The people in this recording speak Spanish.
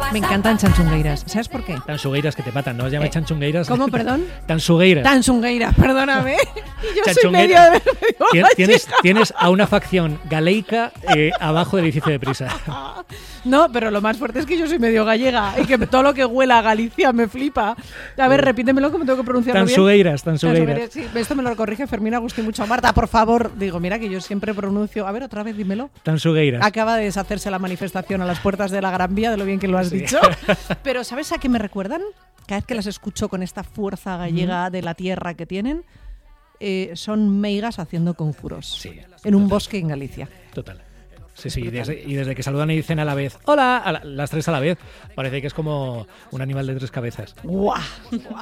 Me encantan chanchungueiras. ¿Sabes por qué? Tansugueiras que te matan, no os llames chanchungueiras. ¿Cómo, perdón? Tansugueiras. Tansungueiras, perdóname. Y yo soy Chanchungueira. medio Tienes a una facción galeica abajo del edificio de Prisa. No, pero lo más fuerte es que yo soy medio gallega y que todo lo que huela a Galicia me flipa. A ver, repítemelo como tengo que pronunciarlo bien. Tansugueiras. Sí, esto me lo corrige Fermín Agustín mucho. Marta, por favor. Digo, mira que yo siempre pronuncio... A ver, otra vez, dímelo. Tansugueiras. Acaba de deshacerse la manifestación a las puertas de la Gran Vía, de lo bien que lo has dicho. Pero ¿sabes a qué me recuerdan? Cada vez que las escucho con esta fuerza gallega de la tierra que tienen, son meigas haciendo conjuros en un bosque en Galicia. Total. Sí, y desde que saludan y dicen a la vez, hola, las tres a la vez, parece que es como un animal de tres cabezas. ¡Guau!